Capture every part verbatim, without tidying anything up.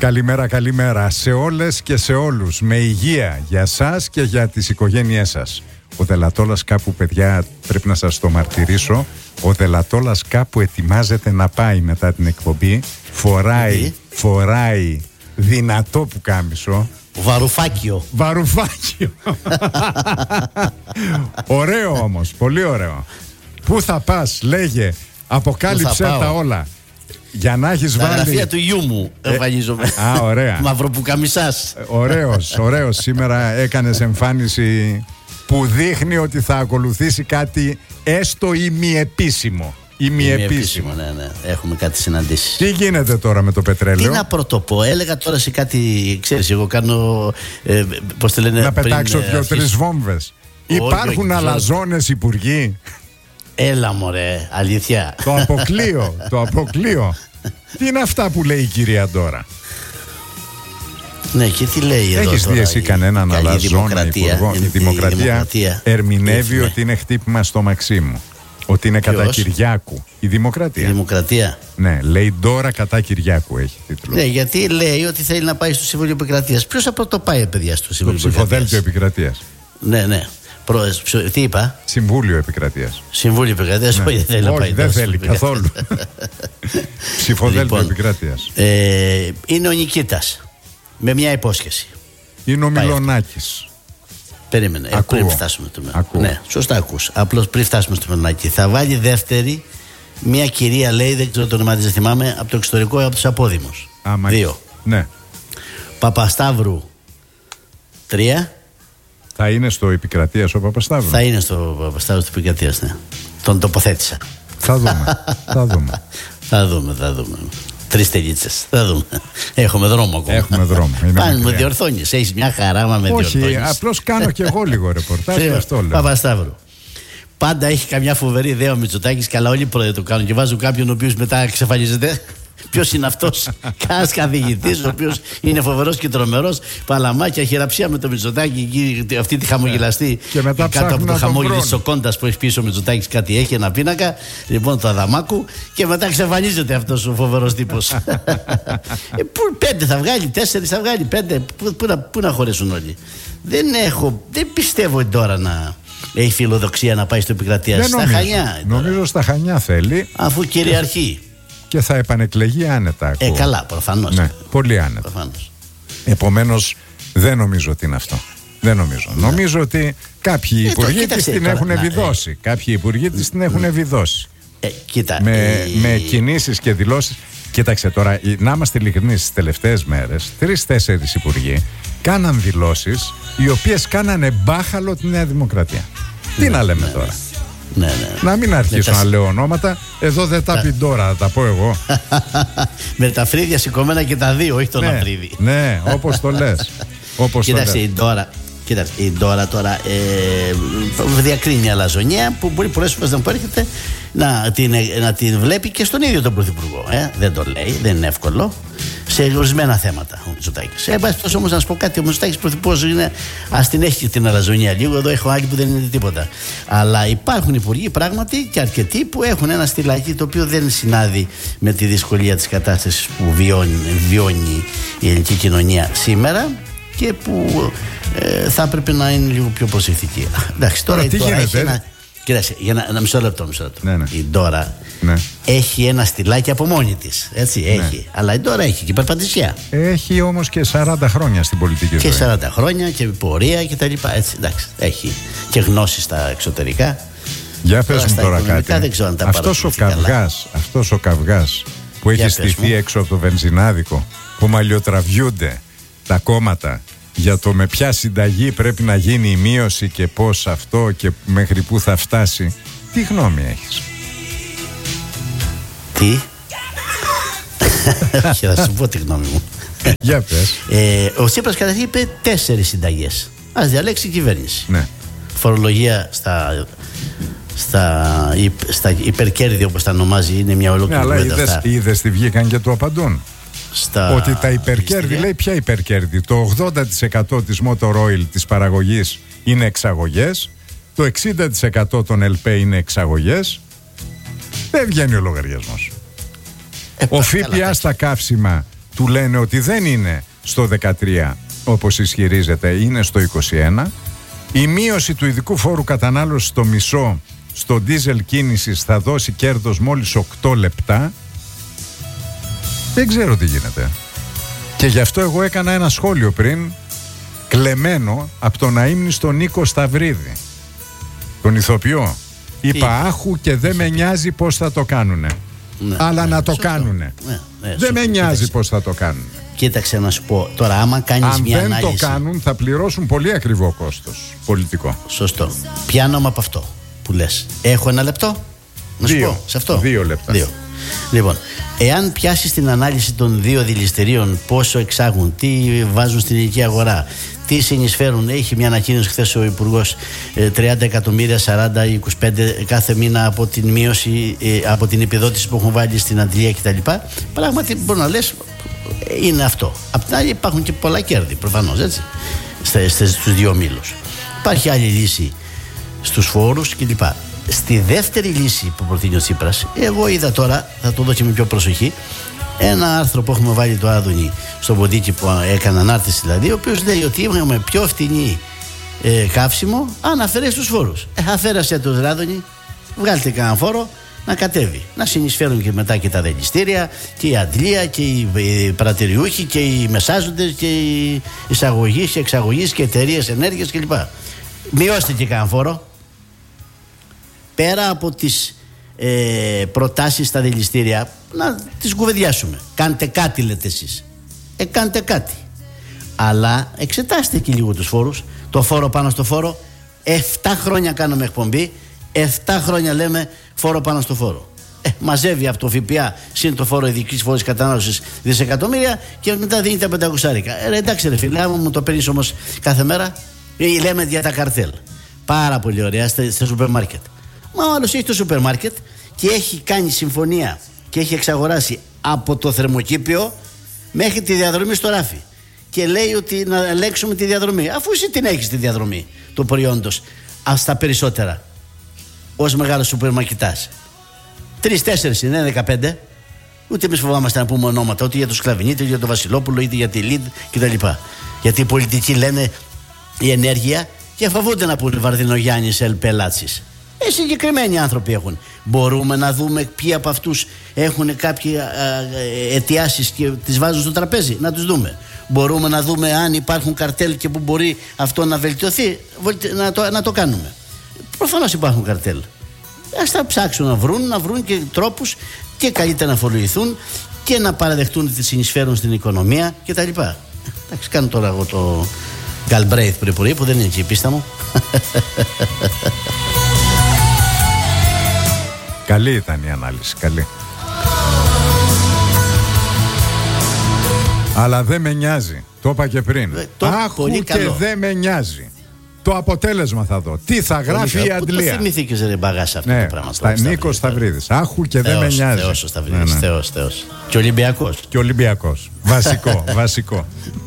Καλημέρα, καλημέρα σε όλες και σε όλους. Με υγεία για σας και για τις οικογένειές σας. Ο Δελατόλας κάπου, παιδιά, πρέπει να σας το μαρτυρήσω, ο Δελατόλας κάπου ετοιμάζεται να πάει μετά την εκπομπή. Φοράει, φοράει δυνατό πουκάμισο. Βαρουφάκιο. Βαρουφάκιο. Ωραίο όμως, πολύ ωραίο. Πού θα πας, λέγε, αποκάλυψε τα όλα. Για να έχεις τα βάλει. Τα γραφεία του γιού μου εμφανίζομαι. Α, ωραία. Μαυροπουκαμισάς. Ωραίος, ωραίος. Σήμερα έκανες εμφάνιση που δείχνει ότι θα ακολουθήσει κάτι έστω ημιεπίσημο. Ημιεπίσημο. Ναι, ναι. Έχουμε κάτι συναντήσεις. Τι γίνεται τώρα με το πετρέλαιο? Τι να πρωτοπώ, έλεγα τώρα σε κάτι, ξέρεις, εγώ κάνω, ε, πώς το λένε, να πετάξω πριν, δύο-τρεις βόμβες. Υπάρχουν όχι, αλαζόνες υπουργοί. Έλα μωρέ, αλήθεια. Το αποκλείω, το αποκλείω. Τι είναι αυτά που λέει η κυρία τώρα? Ναι, και τι λέει εδώ? Έχεις δει εσύ κανέναν αλαζόνα υπουργό? Η δημοκρατία, η δημοκρατία ερμηνεύει ότι είναι χτύπημα στο Μαξίμου. Ότι είναι Ποιος? Κατά Κυριάκου. Η δημοκρατία. Η δημοκρατία. Ναι, λέει τώρα κατά Κυριάκου έχει τίτλο. Ναι, γιατί λέει ότι θέλει να πάει στο Συμβούλιο Επικρατείας. Ποιος θα πρώτο πάει, παιδιά, στο Συμβούλιο Επικρατείας? Το ψηφοδέλτιο Επικρατείας. Ναι, ναι. Πρόεδρος, τι είπα? Συμβούλιο Επικρατείας. Συμβούλιο Επικρατείας, ναι. Όχι, δεν θέλει όχι, να πάει. Δεν θέλει καθόλου. Ψηφοδέλτιο λοιπόν, Επικρατείας. Ε, είναι ο Νικήτας. Με μια υπόσχεση. Είναι ο Μιλονάκης. Περίμενε, ε, πριν φτάσουμε στο Μιλονάκη. Ναι, σωστά ακούς. Απλώς πριν φτάσουμε στο Μιλονάκη. Θα βάλει δεύτερη μια κυρία, λέει, δεν ξέρω το όνομά της, δεν θυμάμαι, από το εξωτερικό ή από τους Απόδημους. Άμα, δύο. Ναι. Παπασταύρου τρία. Θα είναι στο Επικρατείας ο Παπασταύρου. Θα είναι στο Παπασταύρου του Επικρατείας, ναι. Τον τοποθέτησα. Θα δούμε. θα δούμε. θα δούμε, θα δούμε. Τρεις τελίτσες. Θα δούμε. Έχουμε δρόμο ακόμα. Έχουμε δρόμο. Πάνε, με διορθώνεις. Έχεις μια χαρά, μα με διορθώνεις. Όχι, απλώς κάνω κι εγώ λίγο ρεπορτάζ. Αυτό λέω. Παπασταύρου. Πάντα έχει καμιά φοβερή ιδέα ο Μητσοτάκης, καλά όλοι οι πρόεδροι το κάνουν και βάζουν κάποιον ο οποίος μετά εξαφανίζεται. Ποιος είναι αυτός? Κανένας καθηγητής, ο οποίος είναι φοβερός και τρομερός. Παλαμάκια, χειραψία με το Μητσοτάκη, αυτή τη χαμογελαστή. Και μετά κάτω από το χαμόγελο της Σοκόντας που έχει πίσω ο Μητσοτάκης, κάτι έχει, ένα πίνακα. Λοιπόν, το Αδαμάκου. Και μετά εξαφανίζεται αυτός ο φοβερός τύπος. ε, που, πέντε θα βγάλει, τέσσερις θα βγάλει, πέντε. Πού, πού, να, πού να χωρέσουν όλοι? Δεν έχω, δεν πιστεύω τώρα να έχει φιλοδοξία να πάει στο Επικρατεία. Στα νομίζω. Χανιά. Νομίζω τώρα. Στα Χανιά θέλει. Αφού κυριαρχεί. Και θα επανεκλεγεί άνετα. Ε, ακούω. Καλά, προφανώς. Ναι, πολύ άνετα. Προφανώς. Επομένως, δεν νομίζω ότι είναι αυτό. Δεν νομίζω. Ναι. Νομίζω ότι κάποιοι ε, υπουργοί της την έχουν να, βιδώσει. Ε. Κάποιοι υπουργοί της την έχουν ε. βιδώσει. Ε, κοίτα, με, ε, με κινήσεις και δηλώσεις. Κοίταξε τώρα, να είμαστε ειλικρινείς, στις τελευταίες μέρες, τρεις-τέσσερις υπουργοί κάναν δηλώσεις οι οποίες κάνανε μπάχαλο τη Νέα Δημοκρατία. Ναι, τι να λέμε ναι, τώρα. Ναι, ναι. Να μην αρχίσω ναι, να λέω ονόματα. Εδώ δεν τα πει τώρα, θα τα πω εγώ. Με τα φρύδια σηκωμένα και τα δύο, όχι το ναι, ένα φρύδι. Ναι, όπως το λες. Όπως κοίταξε, η Ντόρα, κοίταξε, η Ντόρα τώρα ε, διακρίνει αλαζονία που μπορεί πολλές φορές να που έρχεται να την, να την βλέπει και στον ίδιο τον Πρωθυπουργό. Ε. Δεν το λέει, δεν είναι εύκολο. Σε ορισμένα θέματα ο Μητσοτάκης. Ε, πάση όμως να σου πω κάτι, ο Μητσοτάκης Πρωθυπουργός είναι, ας την έχει την αλαζονία λίγο. Εδώ έχω άλλοι που δεν είναι τίποτα. Αλλά υπάρχουν υπουργοί πράγματι και αρκετοί που έχουν ένα στυλάκι το οποίο δεν συνάδει με τη δυσκολία της κατάστασης που βιώνει, βιώνει η ελληνική κοινωνία σήμερα και που ε, θα έπρεπε να είναι λίγο πιο προσεκτική. Εντάξει, τώρα, τώρα, τώρα έχει ένα. Κοίταξε, για ένα, ένα μισό λεπτό, μισό λεπτό. Ναι, ναι. Η Ντόρα ναι. έχει ένα στυλάκι από μόνη της. Έτσι, ναι. έχει. Αλλά η Ντόρα έχει και περπατησιά. Έχει όμως και σαράντα χρόνια στην πολιτική ζωή. Και σαράντα χρόνια και πορεία και τα λοιπά. Έτσι, εντάξει, έχει και γνώσεις στα εξωτερικά. Για πες μου τώρα κάτι. Δεν ξέρω αν τα αυτός ο καυγάς, αυτός ο καυγάς που έχει στηθεί έξω από το βενζινάδικο, που μαλλιοτραβιούνται τα κόμματα για το με ποια συνταγή πρέπει να γίνει η μείωση και πώς αυτό και μέχρι πού θα φτάσει. Τι γνώμη έχεις? Τι? Όχι, θα σου πω τη γνώμη μου. Για πες. ε, Ο Τσίπρας καταρχήν είπε τέσσερις συνταγές. Ας διαλέξει η κυβέρνηση. Ναι. Φορολογία στα, στα, στα υπερκέρδη, όπως τα ονομάζει, είναι μια ολόκληρη ναι, κουβέντα. Αλλά είδες τι βγήκαν και το απαντούν. Στα... Ότι τα υπερκέρδη, λέει, ποια υπερκέρδη? Το ογδόντα τοις εκατό της Motor Oil της παραγωγής είναι εξαγωγές, το εξήντα τοις εκατό των ΕΛΠΕ είναι εξαγωγές. Δεν βγαίνει ο λογαριασμός. Ε, ο ΦΠΑ στα καύσιμα του λένε ότι δεν είναι στο δεκατρία όπως ισχυρίζεται, είναι στο είκοσι ένα. Η μείωση του ειδικού φόρου κατανάλωσης στο μισό στο ντίζελ κίνησης θα δώσει κέρδος μόλις οκτώ λεπτά. Δεν ξέρω τι γίνεται. Και γι' αυτό εγώ έκανα ένα σχόλιο πριν, κλεμμένο από τον αείμνηστο Νίκο Σταυρίδη, τον ηθοποιό. Είπα άχου και δεν με νοιάζει πώς θα το κάνουνε. Ναι, αλλά ναι, να το σωστό. κάνουνε. Ναι, ναι, δεν με νοιάζει πώς θα το κάνουνε. Κοίταξε να σου πω τώρα, άμα κάνεις Αν μια δεν ανάλυση, το κάνουν θα πληρώσουν πολύ ακριβό κόστος πολιτικό. Σωστό. Πιάνω από αυτό που λες. Έχω ένα λεπτό να σου δύο. πω σε αυτό. Δύο λεπτά. Δύο. Λοιπόν, εάν πιάσεις την ανάλυση των δύο δηληστηρίων, πόσο εξάγουν, τι βάζουν στην ελληνική αγορά, τι συνεισφέρουν, έχει μια ανακοίνωση χθες ο Υπουργός, τριάντα εκατομμύρια, σαράντα, είκοσι πέντε κάθε μήνα από την μείωση, από την επιδότηση που έχουν βάλει στην αντλία κτλ. Πράγματι μπορεί να λες είναι αυτό. Απ' την άλλη υπάρχουν και πολλά κέρδη προφανώς, έτσι, στους δύο μήλους. Υπάρχει άλλη λύση στους φόρους κλπ. Στη δεύτερη λύση που προτείνει ο Τσίπρας, εγώ είδα τώρα, θα το δω και με πιο προσοχή, ένα άρθρο που έχουμε βάλει το Άδωνη στο ποντίκι που έκανε ανάρτηση δηλαδή, ο οποίος λέει ότι έχουμε πιο φτηνή ε, καύσιμο αν αφαιρέσει τους φόρους. Ε, αφαίρασε τους Ράδωνη, βγάλτε κανένα φόρο να κατέβει. Να συνεισφέρουν και μετά και τα δελιστήρια και η αντλία και οι, οι πρατηριούχοι και οι μεσάζοντες και οι εισαγωγείς και εξαγωγείς και εταιρείες ενέργειας κλπ. Μειώστε και κανένα φόρο. Πέρα από τις ε, προτάσεις στα δηληστήρια, να τις κουβεντιάσουμε. Κάντε κάτι, λέτε εσείς. Ε, κάντε κάτι. Αλλά εξετάστε και λίγο τους φόρους. Το φόρο πάνω στο φόρο. Εφτά χρόνια κάνουμε εκπομπή. Εφτά χρόνια λέμε φόρο πάνω στο φόρο. Ε, μαζεύει από το ΦΠΑ συν το φόρο ειδικής φόρης κατανάλωσης δισεκατομμύρια και μετά δίνει τα πεντακόσια. Ε, εντάξει ρε φίλε, άμα μου το παίρνεις όμως κάθε μέρα. Ε, λέμε για τα καρτέλ. Πάρα πολύ ωραία στα σούπερ μάρκετ. Μα ο άλλος έχει το σούπερ μάρκετ και έχει κάνει συμφωνία και έχει εξαγοράσει από το θερμοκήπιο μέχρι τη διαδρομή στο ράφι. Και λέει ότι να ελέγξουμε τη διαδρομή. Αφού εσύ την έχεις τη διαδρομή του προϊόντος, στα περισσότερα, ως μεγάλος σούπερ μαρκετάς. Τρεις-τέσσερις είναι, δεκαπέντε. Ούτε εμείς φοβάμαστε να πούμε ονόματα, ούτε για το Σκλαβινίτη, είτε για το Βασιλόπουλο, είτε για τη Λιντ κτλ. Γιατί οι πολιτικοί λένε η ενέργεια και φοβούνται να πούνε Βαρδινογιάννης Ελ Πελάτσης. Ε, συγκεκριμένοι άνθρωποι έχουν. Μπορούμε να δούμε ποιοι από αυτούς έχουν κάποιες αιτιάσεις και τις βάζουν στο τραπέζι. Να τους δούμε. Μπορούμε να δούμε αν υπάρχουν καρτέλ και που μπορεί αυτό να βελτιωθεί. Να το, να το κάνουμε. Προφανώς υπάρχουν καρτέλ. Ας τα ψάξουν να βρουν, να βρουν και τρόπους και καλύτερα να φορολογηθούν και να παραδεχτούν ότι συνεισφέρουν στην οικονομία κτλ. Εντάξει, κάνω τώρα εγώ το Γκαλμπρέιθ πριν που δεν είναι εκεί η πίστα μου. Καλή ήταν η ανάλυση, καλή. Αλλά δεν με νοιάζει. Το είπα και πριν. Ε, το Άχου και καλό. Δεν με νοιάζει. Το αποτέλεσμα θα δω. Τι θα γράφει πολύ η αντλία. Το θυμηθήκες ρε μπαγάσα αυτό ναι, το πράγμα. Στα Νίκος Σταυρίδης. Άχου και θεός, δεν με νοιάζει. Θεός ο Σταυρίδης, ναι, ναι. Θεός, Θεός. Και Ολυμπιακός. Και Ολυμπιακός. Βασικό, βασικό.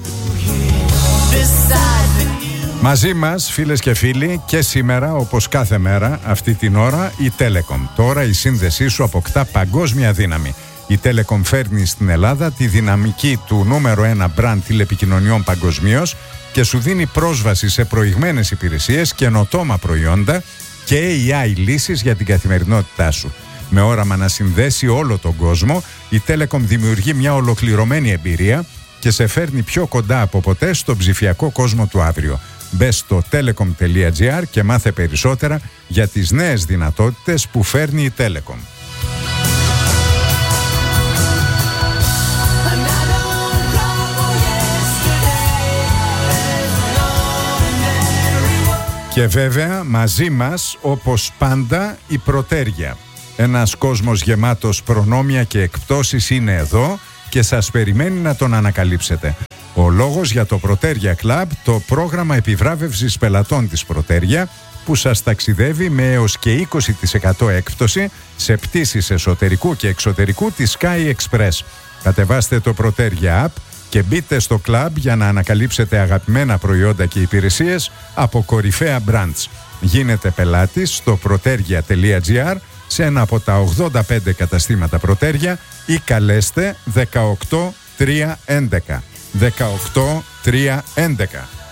Μαζί μας, φίλες και φίλοι, και σήμερα, όπως κάθε μέρα, αυτή την ώρα, η Telecom. Τώρα η σύνδεσή σου αποκτά παγκόσμια δύναμη. Η Telecom φέρνει στην Ελλάδα τη δυναμική του νούμερο ένα μπραντ τηλεπικοινωνιών παγκοσμίως και σου δίνει πρόσβαση σε προηγμένες υπηρεσίες, καινοτόμα προϊόντα και έι άι λύσεις για την καθημερινότητά σου. Με όραμα να συνδέσει όλο τον κόσμο, η Telecom δημιουργεί μια ολοκληρωμένη εμπειρία και σε φέρνει πιο κοντά από ποτέ στον ψηφιακό κόσμο του αύριο. Μπες στο telecom τελεία gr και μάθε περισσότερα για τις νέες δυνατότητες που φέρνει η Telecom. Και βέβαια μαζί μας, όπως πάντα, η Προτέρια. Ένας κόσμος γεμάτος προνόμια και εκπτώσεις είναι εδώ και σας περιμένει να τον ανακαλύψετε. Ο λόγος για το Προτέρια Club, το πρόγραμμα επιβράβευσης πελατών της Προτέρια, που σας ταξιδεύει με έως και είκοσι τοις εκατό έκπτωση σε πτήσεις εσωτερικού και εξωτερικού της Sky Express. Κατεβάστε το Προτέρια App και μπείτε στο club για να ανακαλύψετε αγαπημένα προϊόντα και υπηρεσίες από κορυφαία brands. Γίνετε πελάτης στο protergia τελεία gr σε ένα από τα ογδόντα πέντε καταστήματα Προτέρια ή καλέστε δεκαοκτώ τρία έντεκα. δεκαοκτώ τρία έντεκα.